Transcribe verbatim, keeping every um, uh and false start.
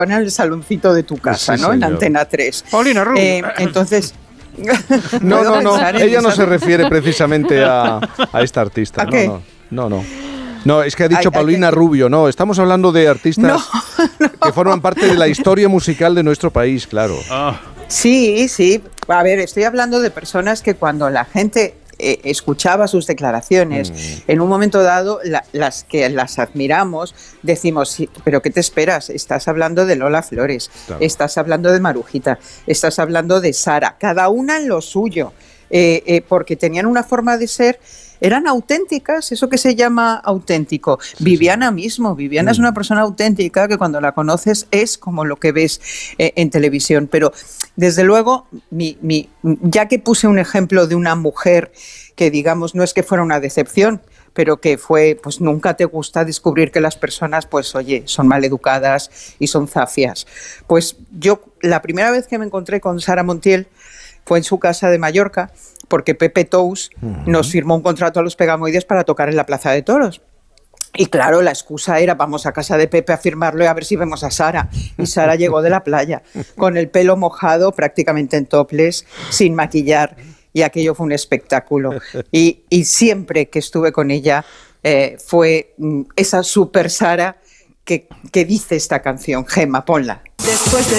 en el saloncito de tu casa, sí, ¿no? Señor. En Antena tres. Paulina Rubio. Eh, entonces... No, no, no, ella no se refiere precisamente a, a esta artista. ¿A qué? No, no, no, no. No, es que ha dicho Ay, Paulina ay, Rubio, no, estamos hablando de artistas no, no. que forman parte de la historia musical de nuestro país, claro. Ah. Sí, sí, a ver, estoy hablando de personas que cuando la gente eh, escuchaba sus declaraciones, mm. en un momento dado, la, las que las admiramos, decimos, sí, pero ¿qué te esperas? Estás hablando de Lola Flores, claro. Estás hablando de Marujita, estás hablando de Sara, cada una en lo suyo, eh, eh, porque tenían una forma de ser... Eran auténticas, eso que se llama auténtico. Sí, Viviana sí. mismo, Viviana mm. es una persona auténtica que cuando la conoces es como lo que ves eh, en televisión. Pero desde luego, mi, mi, ya que puse un ejemplo de una mujer que digamos no es que fuera una decepción, pero que fue, pues nunca te gusta descubrir que las personas, pues oye, son maleducadas y son zafias. Pues yo, la primera vez que me encontré con Sara Montiel fue en su casa de Mallorca, porque Pepe Tous uh-huh. nos firmó un contrato a los Pegamoides para tocar en la Plaza de Toros. Y claro, la excusa era vamos a casa de Pepe a firmarlo y a ver si vemos a Sara. Y Sara llegó de la playa, con el pelo mojado, prácticamente en topless, sin maquillar, y aquello fue un espectáculo. Y, y siempre que estuve con ella eh, fue mm, esa super Sara que, que dice esta canción. Gemma, ponla. Después de